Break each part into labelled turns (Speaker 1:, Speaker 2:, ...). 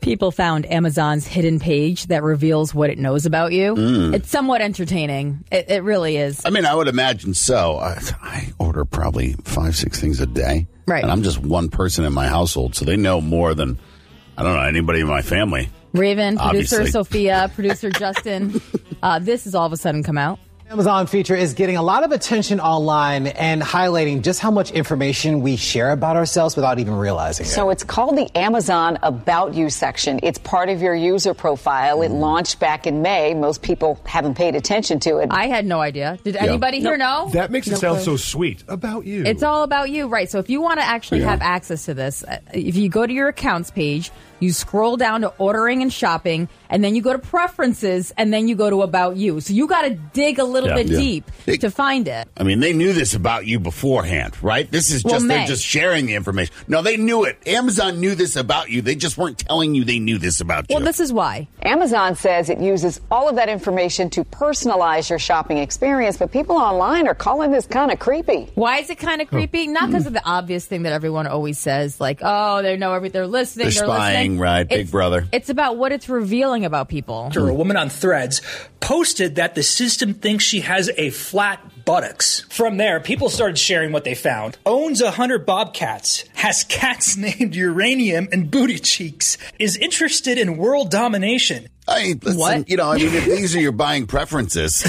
Speaker 1: People found Amazon's hidden page that reveals what it knows about you. It's somewhat entertaining. It really is.
Speaker 2: I mean, I would imagine so. I order probably 5-6 things a day.
Speaker 1: Right.
Speaker 2: And I'm just one person in my household, so they know more than, I don't know, anybody in my family.
Speaker 1: Raven, producer
Speaker 2: Obviously.
Speaker 1: Sophia, producer Justin. This has all of a sudden come out.
Speaker 3: Amazon feature is getting a lot of attention online and highlighting just how much information we share about ourselves without even realizing it.
Speaker 4: So it's called the Amazon About You section. It's part of your user profile. It launched back in May. Most people haven't paid attention to it.
Speaker 1: I had no idea. Did anybody here know?
Speaker 5: That makes it sound so sweet. About you.
Speaker 1: It's all about you, right? So if you want to actually have access to this, if you go to your accounts page, you scroll down to ordering and shopping, and then you go to preferences, and then you go to about you. So you got to dig a little bit deep to find it.
Speaker 2: I mean, they knew this about you beforehand, right? This is just, they're just sharing the information. No, they knew it. Amazon knew this about you. They just weren't telling you they knew this about you.
Speaker 1: Well, this is why.
Speaker 4: Amazon says it uses all of that information to personalize your shopping experience, but people online are calling this kind of creepy.
Speaker 1: Why is it kind of creepy? Not because of the obvious thing that everyone always says, like, oh, they know everything, they're listening,
Speaker 2: They're spying,
Speaker 1: listening.
Speaker 2: right? Big brother.
Speaker 1: It's about what it's revealing about people.
Speaker 6: A woman on Threads posted that the system thinks she has a flat buttocks. From there, people started sharing what they found. Owns 100 bobcats, has cats named Uranium and Booty Cheeks, is interested in world domination.
Speaker 2: Listen,
Speaker 1: What?
Speaker 2: You know, I mean, if these are your buying preferences,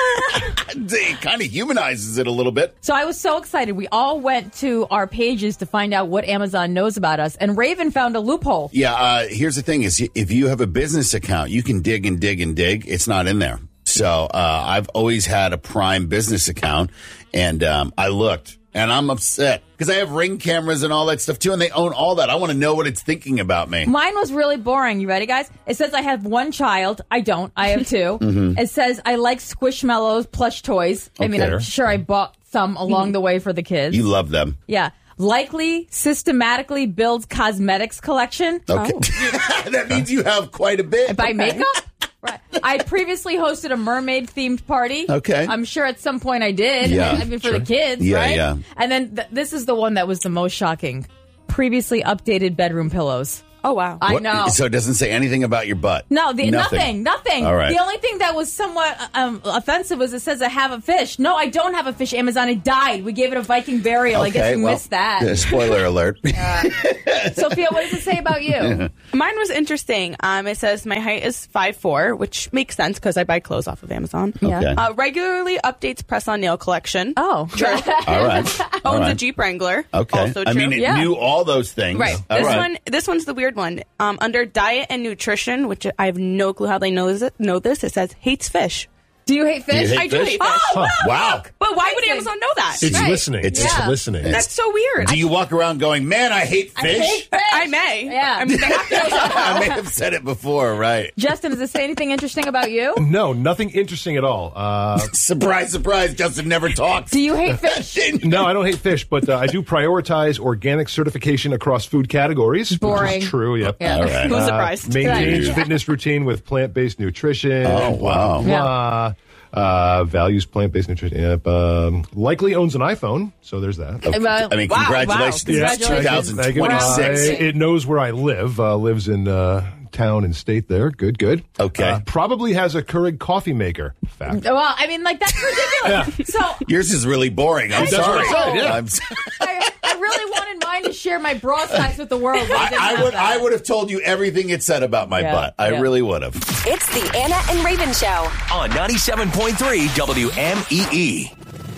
Speaker 2: it kind of humanizes it a little bit.
Speaker 1: So I was so excited. We all went to our pages to find out what Amazon knows about us, and Raven found a loophole.
Speaker 2: Yeah, here's the thing is if you have a business account, you can dig and dig and dig. It's not in there. So I've always had a Prime business account, and I looked, and I'm upset because I have Ring cameras and all that stuff, too, and they own all that. I want to know what it's thinking about me.
Speaker 1: Mine was really boring. You ready, guys? It says I have one child. I don't. I have two. It says I like Squishmallows plush toys. I mean,
Speaker 2: Okay.
Speaker 1: I'm sure I bought some along the way for the kids.
Speaker 2: You love them.
Speaker 1: Yeah. Likely systematically builds cosmetics collection.
Speaker 2: Okay. That means you have quite a bit.
Speaker 1: I buy makeup? Right. I previously hosted a mermaid-themed party.
Speaker 2: Okay.
Speaker 1: I'm sure at some point I did.
Speaker 2: Yeah,
Speaker 1: I mean, for the kids,
Speaker 2: Yeah,
Speaker 1: right?
Speaker 2: yeah.
Speaker 1: And then this is the one that was the most shocking. Previously updated bedroom pillows.
Speaker 7: Oh, wow.
Speaker 1: I
Speaker 2: What?
Speaker 1: know.
Speaker 2: So it doesn't say anything about your butt.
Speaker 1: No, nothing.
Speaker 2: All right.
Speaker 1: The only thing that was somewhat offensive was it says I have a fish. No, I don't have a fish, Amazon. It died. We gave it a Viking burial. I guess you missed that.
Speaker 2: Yeah, spoiler alert.
Speaker 1: Sophia, what does it say about you?
Speaker 7: Mine was interesting. It says my height is 5'4", which makes sense because I buy clothes off of Amazon.
Speaker 2: Okay.
Speaker 7: Regularly updates press-on nail collection.
Speaker 1: Oh.
Speaker 7: True.
Speaker 2: All right. All
Speaker 7: Owns a
Speaker 2: right.
Speaker 7: Jeep Wrangler.
Speaker 2: Okay.
Speaker 7: Also true.
Speaker 2: I mean, it knew all those things.
Speaker 7: Right.
Speaker 2: All right.
Speaker 7: This one's the weird one. Under diet and nutrition, which I have no clue how they know this, it says hates fish.
Speaker 1: Do you hate fish?
Speaker 2: You hate
Speaker 7: I do
Speaker 2: fish?
Speaker 7: hate fish.
Speaker 1: Oh,
Speaker 2: Wow.
Speaker 7: But why would Amazon know that?
Speaker 5: It's
Speaker 1: Right.
Speaker 5: listening.
Speaker 2: It's
Speaker 5: It's
Speaker 1: Yeah.
Speaker 5: listening.
Speaker 7: That's so weird.
Speaker 2: Do you walk around going, man, I hate fish?
Speaker 1: I hate fish.
Speaker 7: I may.
Speaker 1: Yeah.
Speaker 7: I mean, they have to know something.
Speaker 2: I may have said it before, right?
Speaker 1: Justin, does it say anything interesting about you?
Speaker 5: No, nothing interesting at all.
Speaker 2: Surprise, surprise. Justin never talks.
Speaker 1: Do you hate fish?
Speaker 5: No, I don't hate fish, but I do prioritize organic certification across food categories.
Speaker 1: Boring.
Speaker 5: Which is true, yep.
Speaker 1: Yeah.
Speaker 2: All right.
Speaker 7: Who's surprised?
Speaker 5: Maintains
Speaker 1: Yeah.
Speaker 5: fitness routine with plant-based nutrition.
Speaker 2: Oh, wow.
Speaker 5: Blah, values plant-based nutrition. Yep. Likely owns an iPhone, so there's that.
Speaker 2: I mean, congratulations.
Speaker 1: wow.
Speaker 2: It's
Speaker 1: Congratulations.
Speaker 2: 2026.
Speaker 5: It knows where I live. Lives in town and state there. Good.
Speaker 2: Okay.
Speaker 5: Probably has a Keurig coffee maker. Fact.
Speaker 1: Well, I mean, like, that's ridiculous. So
Speaker 2: Yours is really boring. I'm
Speaker 5: That's what
Speaker 2: sorry.
Speaker 5: I said, yeah.
Speaker 2: I'm
Speaker 1: I really wanted mine to share my broadsides with the world. But I, didn't have that.
Speaker 2: I would have told you everything it said about my butt. I really would have.
Speaker 8: It's the Anna and Raven Show
Speaker 9: on 97.3 WMEE.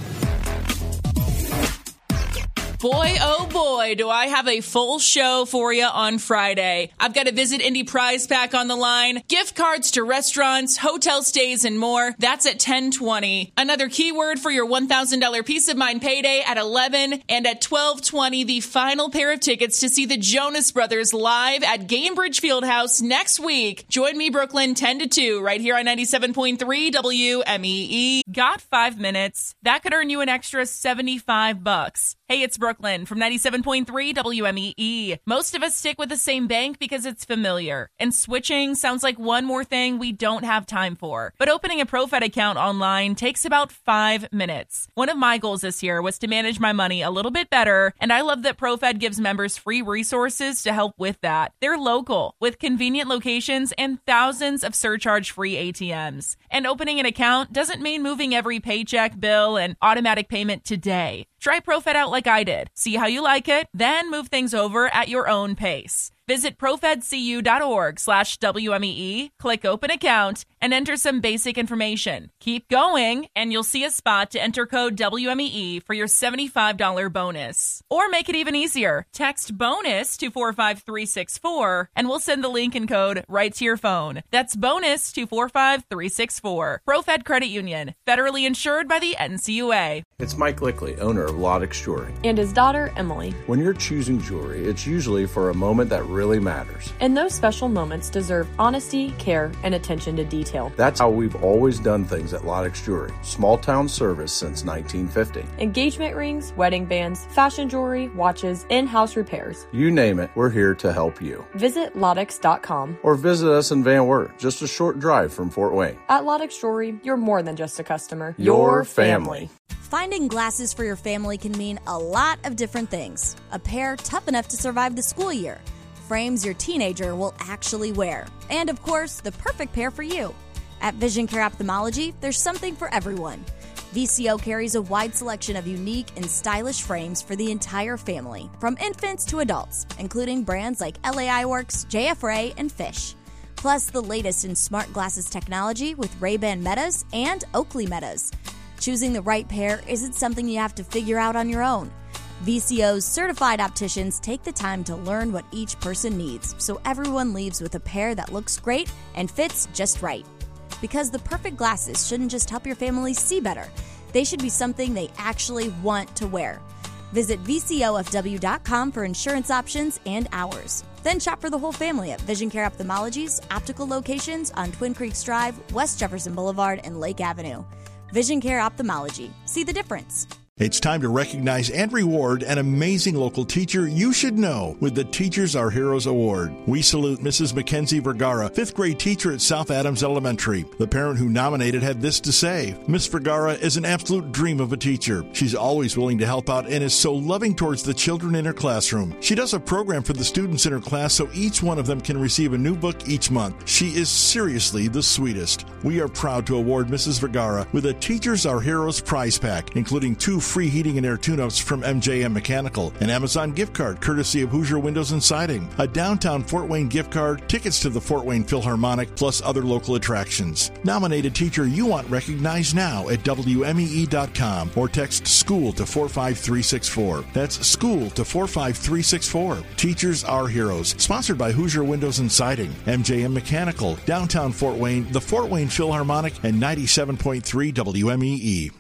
Speaker 10: Boy, oh boy, do I have a full show for you on Friday. I've got a Visit Indy prize pack on the line, gift cards to restaurants, hotel stays, and more. That's at 10:20. Another keyword for your $1,000 Peace of Mind payday at 11, and at 12:20, the final pair of tickets to see the Jonas Brothers live at Gamebridge Fieldhouse next week. Join me, Brooklyn, 10 to 2, right here on 97.3 WMEE. Got 5 minutes? That could earn you an extra $75. Hey, it's Brooklyn. Brooklyn from 97.3 WMEE. Most of us stick with the same bank because it's familiar, and switching sounds like one more thing we don't have time for. But opening a ProFed account online takes about 5 minutes. One of my goals this year was to manage my money a little bit better, and I love that ProFed gives members free resources to help with that. They're local, with convenient locations and thousands of surcharge-free ATMs. And opening an account doesn't mean moving every paycheck, bill, and automatic payment today. Try ProFed out like I did. See how you like it, then move things over at your own pace. Visit profedcu.org/WMEE, click open account, and enter some basic information. Keep going, and you'll see a spot to enter code WMEE for your $75 bonus. Or make it even easier. Text BONUS to 45364, and we'll send the link and code right to your phone. That's BONUS to 45364. ProFed Credit Union, federally insured by the NCUA.
Speaker 11: It's Mike Lickley, owner of Lodex Jewelry.
Speaker 12: And his daughter, Emily.
Speaker 11: When you're choosing jewelry, it's usually for a moment that really matters.
Speaker 12: And those special moments deserve honesty, care, and attention to detail.
Speaker 11: That's how we've always done things at Lodex Jewelry. Small town service since 1950.
Speaker 12: Engagement rings, wedding bands, fashion jewelry, watches, in-house repairs.
Speaker 11: You name it, we're here to help you.
Speaker 12: Visit Lodex.com.
Speaker 11: Or visit us in Van Wert, just a short drive from Fort Wayne.
Speaker 12: At Lodex Jewelry, you're more than just a customer.
Speaker 11: Your family.
Speaker 13: Finding glasses for your family can mean a lot of different things. A pair tough enough to survive the school year, frames your teenager will actually wear, and of course, the perfect pair for you. At Vision Care Ophthalmology, there's something for everyone. VCO carries a wide selection of unique and stylish frames for the entire family, from infants to adults, including brands like LA Eyeworks, JF-Ray, and Fish. Plus, the latest in smart glasses technology with Ray-Ban Metas and Oakley Metas. Choosing the right pair isn't something you have to figure out on your own. VCO's certified opticians take the time to learn what each person needs, so everyone leaves with a pair that looks great and fits just right. Because the perfect glasses shouldn't just help your family see better, they should be something they actually want to wear. Visit VCOFW.com for insurance options and hours. Then shop for the whole family at Vision Care Ophthalmology's optical locations on Twin Creeks Drive, West Jefferson Boulevard, and Lake Avenue. Vision Care Ophthalmology. See the difference.
Speaker 14: It's time to recognize and reward an amazing local teacher you should know with the Teachers Are Heroes Award. We salute Mrs. Mackenzie Vergara, 5th grade teacher at South Adams Elementary. The parent who nominated had this to say: Miss Vergara is an absolute dream of a teacher. She's always willing to help out and is so loving towards the children in her classroom. She does a program for the students in her class so each one of them can receive a new book each month. She is seriously the sweetest. We are proud to award Mrs. Vergara with a Teachers Are Heroes prize pack, including 2 free heating and air tune-ups from MJM Mechanical, an Amazon gift card courtesy of Hoosier Windows and Siding, a downtown Fort Wayne gift card, tickets to the Fort Wayne Philharmonic, plus other local attractions. Nominate a teacher you want recognized now at WMEE.com or text SCHOOL to 45364. That's SCHOOL to 45364. Teachers Are Heroes. Sponsored by Hoosier Windows and Siding, MJM Mechanical, downtown Fort Wayne, the Fort Wayne Philharmonic, and 97.3 WMEE.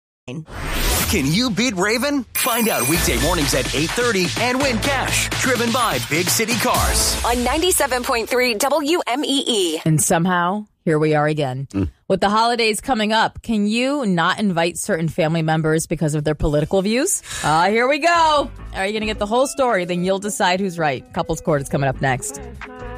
Speaker 9: Can you beat Raven? Find out weekday mornings at 8:30 and win cash driven by Big City Cars
Speaker 8: on 97.3 WMEE.
Speaker 1: And somehow, here we are again. With the holidays coming up, can you not invite certain family members because of their political views? Here we go. Are you going to get the whole story? Then you'll decide who's right. Couples Court is coming up next.